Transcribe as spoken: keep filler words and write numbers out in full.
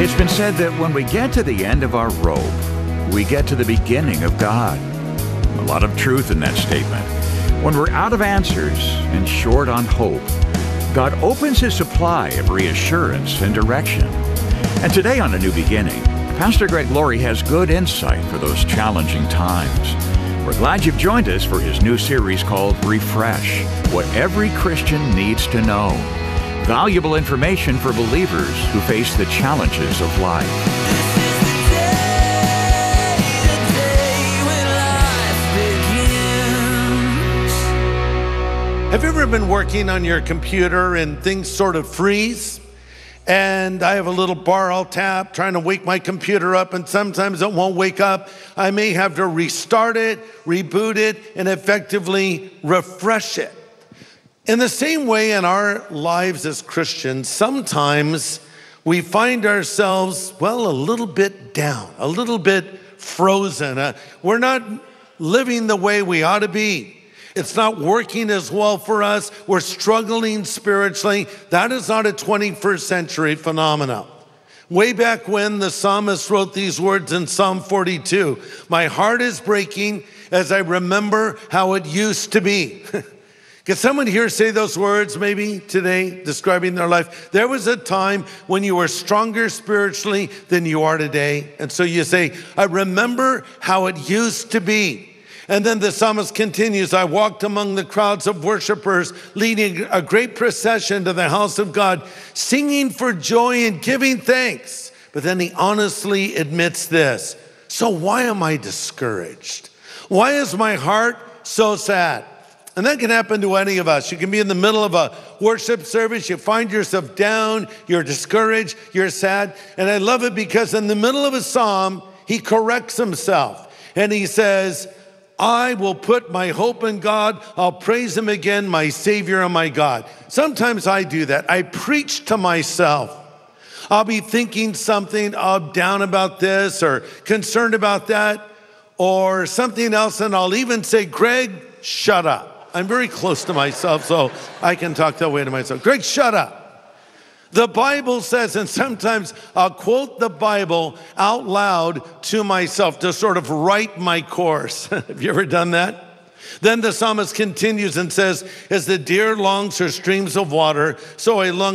It's been said that when we get to the end of our rope, we get to the beginning of God. A lot of truth in that statement. When we're out of answers and short on hope, God opens His supply of reassurance and direction. And today on A New Beginning, Pastor Greg Laurie has good insight for those challenging times. We're glad you've joined us for his new series called Refresh, What Every Christian Needs to Know. Valuable information for believers who face the challenges of life. Have you ever been working on your computer and things sort of freeze? And I have a little bar I'll tap, trying to wake my computer up, and sometimes it won't wake up. I may have to restart it, reboot it, and effectively refresh it. In the same way in our lives as Christians, sometimes we find ourselves, well, a little bit down, a little bit frozen. Uh, we're not living the way we ought to be. It's not working as well for us. We're struggling spiritually. That is not a twenty-first century phenomenon. Way back when the psalmist wrote these words in Psalm forty-two, "My heart is breaking as I remember how it used to be." Can someone here say those words maybe today, describing their life? There was a time when you were stronger spiritually than you are today. And so you say, I remember how it used to be. And then the psalmist continues, I walked among the crowds of worshipers, leading a great procession to the house of God, singing for joy and giving thanks. But then he honestly admits this. So why am I discouraged? Why is my heart so sad? And that can happen to any of us. You can be in the middle of a worship service. You find yourself down. You're discouraged. You're sad. And I love it because in the middle of a psalm, he corrects himself. And he says, I will put my hope in God. I'll praise him again, my Savior and my God. Sometimes I do that. I preach to myself. I'll be thinking something, I'm down about this or concerned about that or something else. And I'll even say, Greg, shut up. I'm very close to myself, so I can talk that way to myself. Greg, shut up. The Bible says, and sometimes I'll quote the Bible out loud to myself to sort of write my course. Have you ever done that? Then the psalmist continues and says, as the deer longs for streams of water, so I long